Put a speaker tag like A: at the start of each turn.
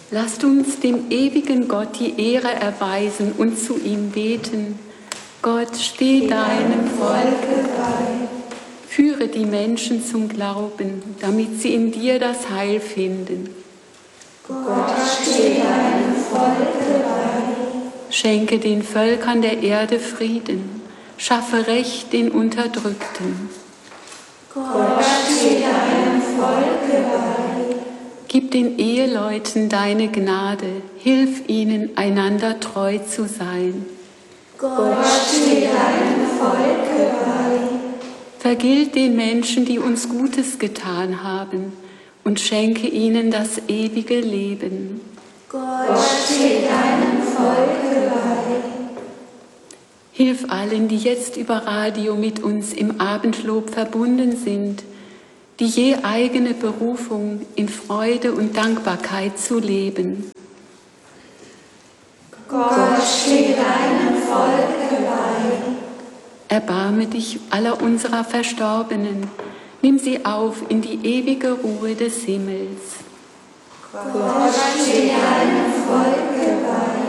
A: Lasst uns dem ewigen Gott die Ehre erweisen und zu ihm beten. Gott, steh deinem Volke bei. Führe die Menschen zum Glauben, damit sie in dir das Heil finden.
B: Gott, steh deinem Volke bei.
A: Schenke den Völkern der Erde Frieden, schaffe Recht den Unterdrückten.
B: Gott, steh deinem Volke bei.
A: Gib den Eheleuten deine Gnade, hilf ihnen, einander treu zu sein.
B: Gott, steh deinem Volke bei.
A: Vergilt den Menschen, die uns Gutes getan haben, und schenke ihnen das ewige Leben.
B: Gott, steh deinem Volke bei.
A: Hilf allen, die jetzt über Radio mit uns im Abendlob verbunden sind, die je eigene Berufung in Freude und Dankbarkeit zu leben.
B: Gott, steh deinem Volke bei.
A: Erbarme dich aller unserer Verstorbenen, nimm sie auf in die ewige Ruhe des Himmels.
B: Gott, steh deinem Volke bei.